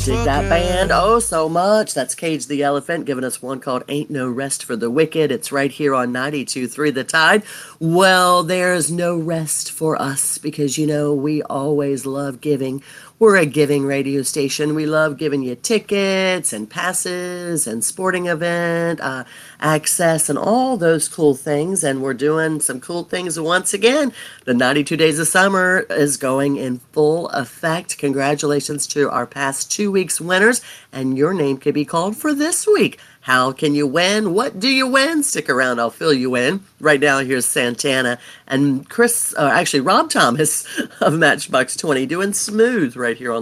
dig that band oh so much. That's Cage the Elephant giving us one called Ain't No Rest for the Wicked. It's right here on 92.3 The Tide. Well, there's no rest for us because, we always love giving. We're a giving radio station. We love giving you tickets and passes and sporting event access and all those cool things. And we're doing some cool things once again. The 92 Days of Summer is going in full effect. Congratulations to our past 2 weeks winners. And your name could be called for this week. How can you win? What do you win? Stick around. I'll fill you in. Right now, here's Santana and Rob Thomas of Matchbox 20 doing Smooth right here on